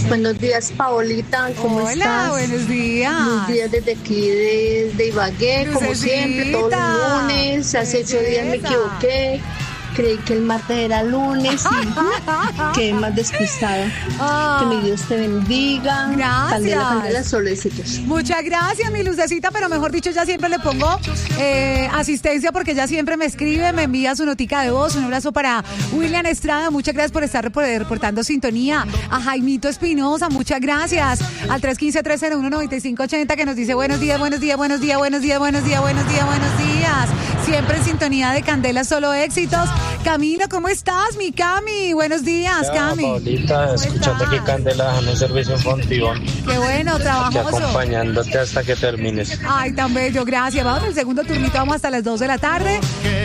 Buenos días, Paolita, ¿cómo estás? Hola, buenos días. Buenos días desde aquí, de Ibagué, como siempre, todos los lunes. Hace 8 días me equivoqué. Creí que el martes era lunes y quedé más despistada. Que mi Dios te bendiga. Gracias. Candela, solo éxitos. Muchas gracias, mi lucecita, pero mejor dicho, ya siempre le pongo asistencia porque ella siempre me escribe, me envía su notica de voz. Un abrazo para William Estrada, muchas gracias por estar reportando sintonía. A Jaimito Espinosa, muchas gracias. Al 315-301-9580 que nos dice buenos días, buenos días, buenos días, buenos días, buenos días, buenos días, buenos días. Siempre en sintonía de Candela, solo éxitos. Camilo, ¿cómo estás, mi Cami? Buenos días, Cami. Paulita, escuchando aquí Candela, dejando un servicio en Fontibón. Qué bueno, trabajoso. Aquí acompañándote hasta que termines. Ay, tan bello, gracias. Vamos al segundo turnito, vamos hasta las 2 de la tarde.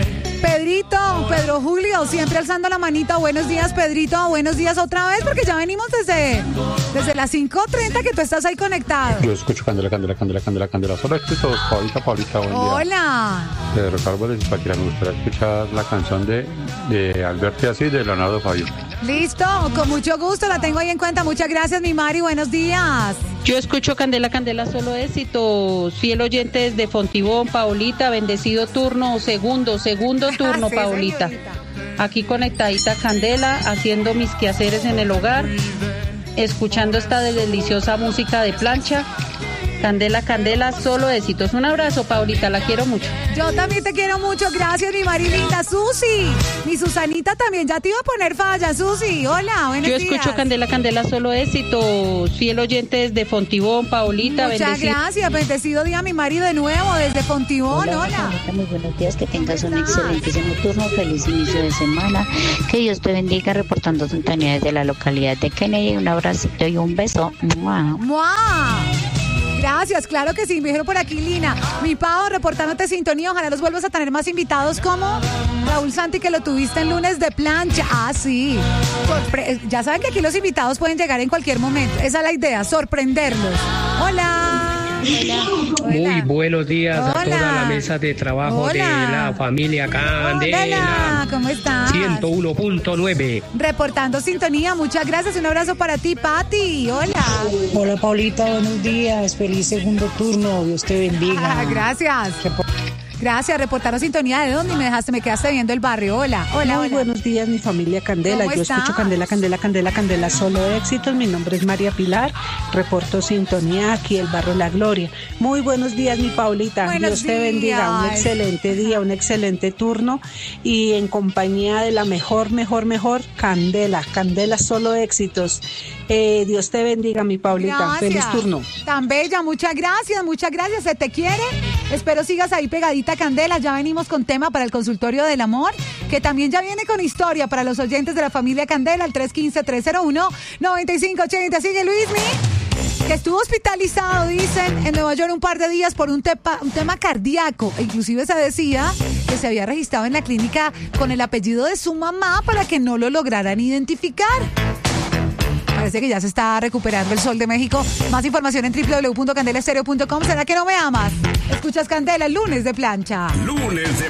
Pedro Julio, siempre alzando la manita. Buenos días, Pedrito. Buenos días otra vez, porque ya venimos desde las 5:30 que tú estás ahí conectado. Yo escucho Candela. Solo éxitos, Paulita, buen día. Hola. Pedro Carlos de Zipaquirá, me gustaría escuchar la canción de Alberto y así, de Leonardo Fabio. Listo, con mucho gusto, la tengo ahí en cuenta. Muchas gracias, mi Mari. Buenos días. Yo escucho Candela, solo éxitos. Fiel oyente desde Fontibón, Paulita, bendecido turno, segundo turno, sí, Paulita. Señorita. Aquí conectadita Candela, haciendo mis quehaceres en el hogar, escuchando esta deliciosa música de plancha. Candela, solo éxitos. Un abrazo, Paulita, la quiero mucho. Yo también te quiero mucho, gracias, mi Marilinda. Susi, mi Susanita también, ya te iba a poner falla, Susi. Hola, buenos días. Yo escucho Candela, solo éxitos. Fiel oyente desde Fontibón, Paulita. Muchas gracias, bendecido día, mi Mari, de nuevo, desde Fontibón. Hola. Muy buenos días, que tengas un excelentísimo turno, feliz inicio de semana. Que Dios te bendiga, reportando sintonía desde la localidad de Kennedy. Un abracito y un beso. ¡Mua! ¡Mua! Gracias, claro que sí, me dijeron por aquí, Lina. Mi Pau, reportándote sintonía, ojalá los vuelvas a tener más invitados como Raúl Santi, que lo tuviste en lunes de plancha. Ah, sí. Ya saben que aquí los invitados pueden llegar en cualquier momento. Esa es la idea, sorprenderlos. Hola. Muy buenos días a toda la mesa de trabajo de la familia Candela. Hola, ¿cómo estás? 101.9. Reportando sintonía, muchas gracias. Un abrazo para ti, Pati. Hola. Hola, Paulita, buenos días. Feliz segundo turno. Dios te bendiga. Gracias. Gracias, reportaron sintonía. ¿De dónde me dejaste? Me quedaste viendo el barrio. Hola. Muy buenos días, mi familia Candela. Yo escucho Candela, solo éxitos. Mi nombre es María Pilar. Reporto sintonía aquí, el barrio La Gloria. Muy buenos días, mi Paulita. Dios te bendiga. Un excelente día, un excelente turno. Y en compañía de la mejor Candela, solo éxitos. Dios te bendiga, mi Paulita. Gracias. Feliz turno. Tan bella, muchas gracias. Se te quiere. Espero sigas ahí pegadita, Candela. Ya venimos con tema para el consultorio del amor, que también ya viene con historia para los oyentes de la familia Candela, al 315-301-9580. Sigue Luismi, que estuvo hospitalizado, dicen, en Nueva York un par de días por un tema cardíaco. Inclusive se decía que se había registrado en la clínica con el apellido de su mamá para que no lo lograran identificar. Parece que ya se está recuperando el Sol de México. Más información en www.candelaestereo.com. ¿Será que no me amas? Escuchas Candela, lunes de plancha. Lunes de